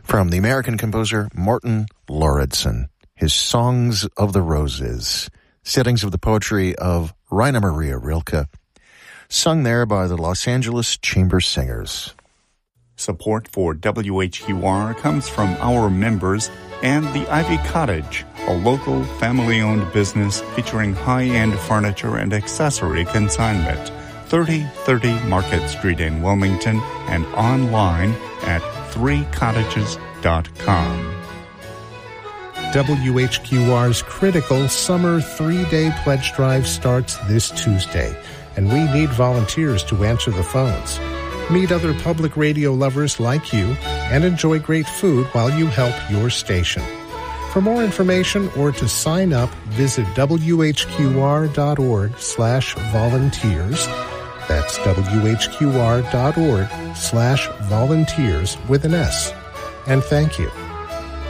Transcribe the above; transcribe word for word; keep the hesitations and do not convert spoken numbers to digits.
From the American composer Morten Lauridsen, his Songs of the Roses, settings of the poetry of Rainer Maria Rilke, sung there by the Los Angeles Chamber Singers. Support for W H Q R comes from our members and the Ivy Cottage, a local family-owned business featuring high-end furniture and accessory consignment. thirty thirty Market Street in Wilmington and online at three cottages dot com. W H Q R's critical summer three-day pledge drive starts this Tuesday, and we need volunteers to answer the phones. Meet other public radio lovers like you and enjoy great food while you help your station. For more information or to sign up, visit W H Q R dot org slash volunteers. That's W H Q R dot org slash volunteers with an S. And thank you.